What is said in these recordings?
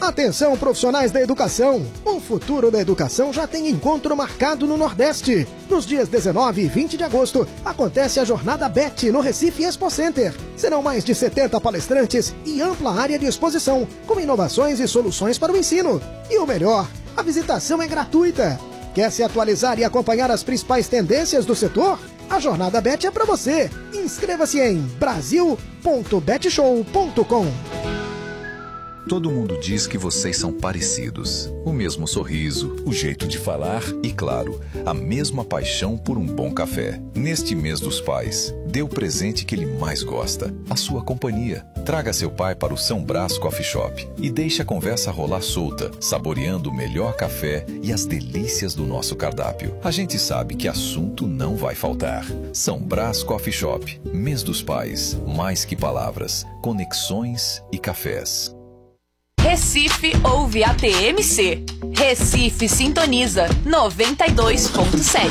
Atenção, profissionais da educação! O futuro da educação já tem encontro marcado no Nordeste. Nos dias 19 e 20 de agosto, acontece a Jornada BET no Recife Expo Center. Serão mais de 70 palestrantes e ampla área de exposição, com inovações e soluções para o ensino. E o melhor, a visitação é gratuita. Quer se atualizar e acompanhar as principais tendências do setor? A Jornada BET é para você. Inscreva-se em brasil.betshow.com. Todo mundo diz que vocês são parecidos. O mesmo sorriso, o jeito de falar e, claro, a mesma paixão por um bom café. Neste mês dos pais, dê o presente que ele mais gosta, a sua companhia. Traga seu pai para o São Brás Coffee Shop e deixe a conversa rolar solta, saboreando o melhor café e as delícias do nosso cardápio. A gente sabe que assunto não vai faltar. São Brás Coffee Shop, mês dos pais. Mais que palavras, conexões e cafés. Recife ouve a TMC. Recife sintoniza 92.7.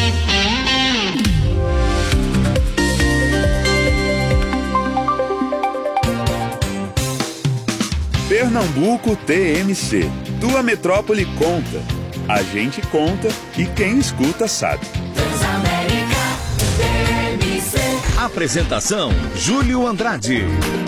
Pernambuco TMC. Tua metrópole conta. A gente conta e quem escuta sabe. Transamérica TMC. Apresentação: Júlio Andrade.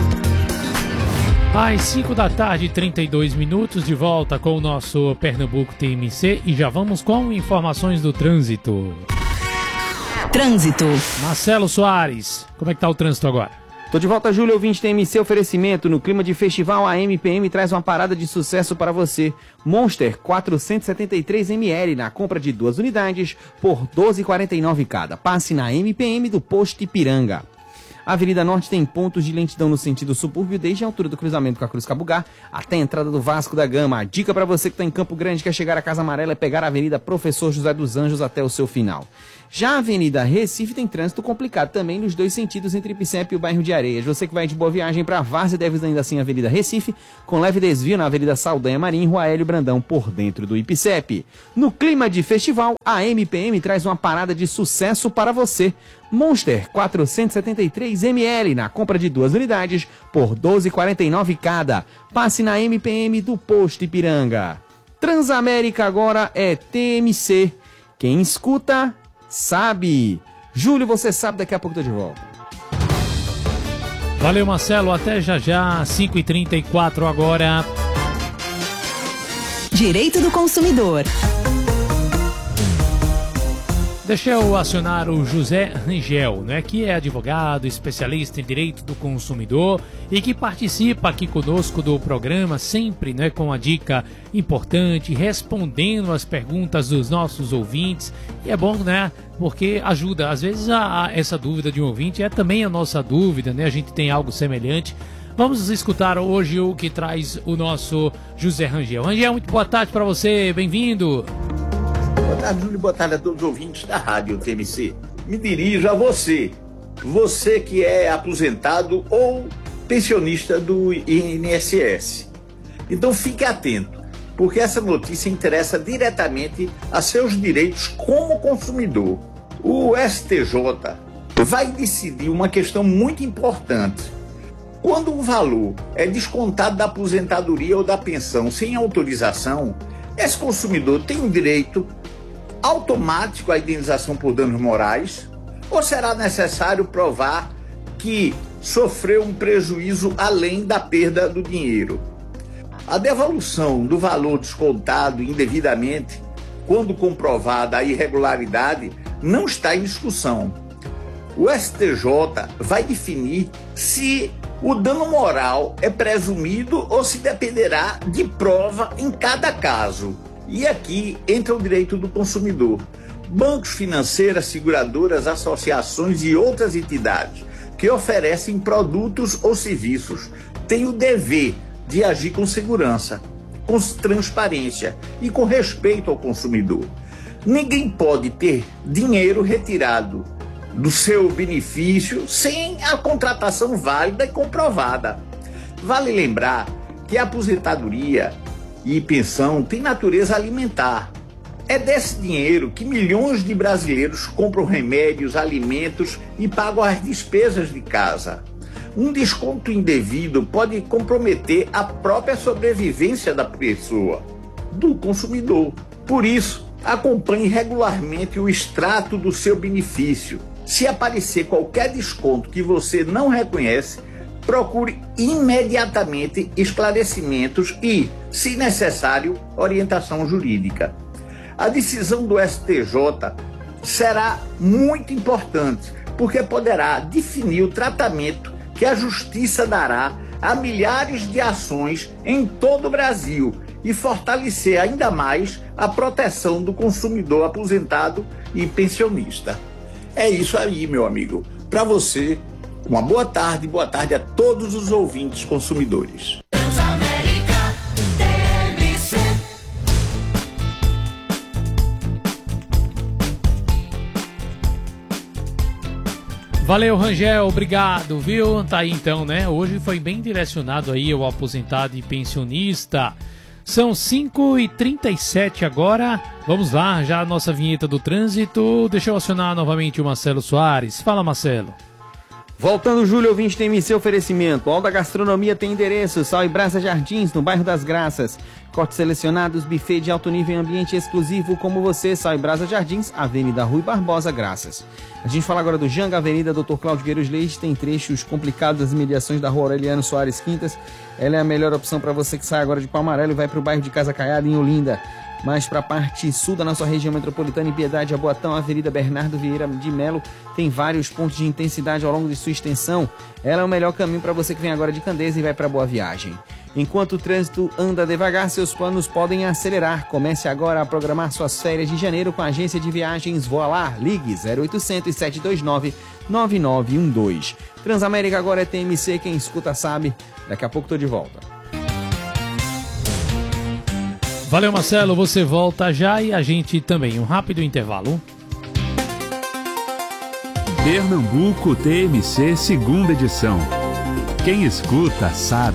Às 5 da tarde, 32 minutos, de volta com o nosso Pernambuco TMC e já vamos com informações do trânsito. Trânsito. Marcelo Soares, como é que tá o trânsito agora? Tô de volta, Júlio, ouvinte TMC oferecimento. No clima de festival, a MPM traz uma parada de sucesso para você. Monster 473 ml na compra de 2 unidades por R$ 12,49 cada. Passe na MPM do Posto Ipiranga. A Avenida Norte tem pontos de lentidão no sentido subúrbio desde a altura do cruzamento com a Cruz Cabugá até a entrada do Vasco da Gama. A dica para você que está em Campo Grande, quer chegar à Casa Amarela, é pegar a Avenida Professor José dos Anjos até o seu final. Já a Avenida Recife tem trânsito complicado também nos dois sentidos entre Ipicep e o bairro de Areias. Você que vai de Boa Viagem para Várzea deve ainda assim a Avenida Recife, com leve desvio na Avenida Saldanha Marim e Rua Hélio Brandão por dentro do Ipicep. No clima de festival, a MPM traz uma parada de sucesso para você. Monster 473 ml na compra de 2 unidades por R$ 12,49 cada. Passe na MPM do Posto Ipiranga. Transamérica agora é TMC. Quem escuta, sabe. Júlio, você sabe, daqui a pouco tô de volta. Valeu, Marcelo, até já já, 5h34 agora. Direito do consumidor. Deixa eu acionar o José Rangel, né, que é advogado, especialista em direito do consumidor e que participa aqui conosco do programa, sempre, né, com a dica importante, respondendo as perguntas dos nossos ouvintes. E é bom, né, porque ajuda. Às vezes essa dúvida de um ouvinte é também a nossa dúvida, né, a gente tem algo semelhante. Vamos escutar hoje o que traz o nosso José Rangel. Rangel, muito boa tarde para você, bem-vindo. Boa tarde, Júlio. Boa tarde a todos os ouvintes da Rádio TMC. Me dirijo a você que é aposentado ou pensionista do INSS. Então fique atento, porque essa notícia interessa diretamente a seus direitos como consumidor. O STJ vai decidir uma questão muito importante. Quando um valor é descontado da aposentadoria ou da pensão sem autorização, esse consumidor tem o direito automático à indenização por danos morais ou será necessário provar que sofreu um prejuízo além da perda do dinheiro? A devolução do valor descontado indevidamente, quando comprovada a irregularidade, não está em discussão. O STJ vai definir se o dano moral é presumido ou se dependerá de prova em cada caso. E aqui entra o direito do consumidor. Bancos, financeiras, seguradoras, associações e outras entidades que oferecem produtos ou serviços têm o dever de agir com segurança, com transparência e com respeito ao consumidor. Ninguém pode ter dinheiro retirado do seu benefício sem a contratação válida e comprovada. Vale lembrar que a aposentadoria e pensão tem natureza alimentar. É desse dinheiro que milhões de brasileiros compram remédios, alimentos e pagam as despesas de casa. Um desconto indevido pode comprometer a própria sobrevivência da pessoa, do consumidor. Por isso, acompanhe regularmente o extrato do seu benefício. Se aparecer qualquer desconto que você não reconhece, procure imediatamente esclarecimentos e, se necessário, orientação jurídica. A decisão do STJ será muito importante, porque poderá definir o tratamento que a Justiça dará a milhares de ações em todo o Brasil e fortalecer ainda mais a proteção do consumidor aposentado e pensionista. É isso aí, meu amigo. Para você, uma boa tarde a todos os ouvintes consumidores. Valeu, Rangel, obrigado, viu? Tá aí então, né? Hoje foi bem direcionado aí ao aposentado e pensionista. São 5h37 agora. Vamos lá, já a nossa vinheta do trânsito. Deixa eu acionar novamente o Marcelo Soares. Fala, Marcelo. Voltando, Júlio, ouvinte tem esse oferecimento. Alda Gastronomia tem endereço, Sal e Brasa Jardins, no bairro das Graças. Cortes selecionados, buffet de alto nível em ambiente exclusivo como você, Sal e Brasa Jardins, Avenida Rui Barbosa, Graças. A gente fala agora do Janga, Avenida Dr. Cláudio Gueiros Leite, tem trechos complicados das imediações da Rua Aureliano Soares Quintas. Ela é a melhor opção para você que sai agora de Palmarelo e vai para o bairro de Casa Caiada, em Olinda. Mais para a parte sul da nossa região metropolitana, em Piedade, Jaboatão, Avenida Bernardo Vieira de Melo, tem vários pontos de intensidade ao longo de sua extensão. Ela é o melhor caminho para você que vem agora de Candeias e vai para Boa Viagem. Enquanto o trânsito anda devagar, seus planos podem acelerar. Comece agora a programar suas férias de janeiro com a agência de viagens Voalar. Ligue 0800 729 9912. Transamérica agora é TMC, quem escuta sabe. Daqui a pouco tô de volta. Valeu, Marcelo, você volta já e a gente também. Um rápido intervalo. Pernambuco TMC, segunda edição. Quem escuta sabe.